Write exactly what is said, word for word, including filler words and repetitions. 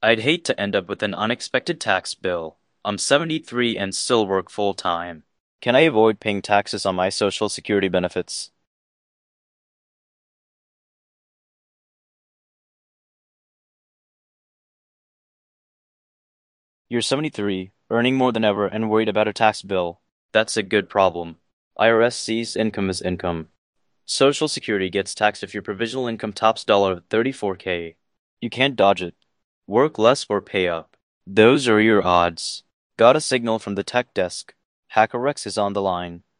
I'd hate to end up with an unexpected tax bill. I'm seventy-three and still work full-time. Can I avoid paying taxes on my Social Security benefits? You're seventy-three, earning more than ever and worried about a tax bill. That's a good problem. I R S sees income as income. Social Security gets taxed if your provisional income tops thirty-four K. You can't dodge it. Work less or pay up. Those are your odds. Got a signal from the tech desk. HackerRex is on the line.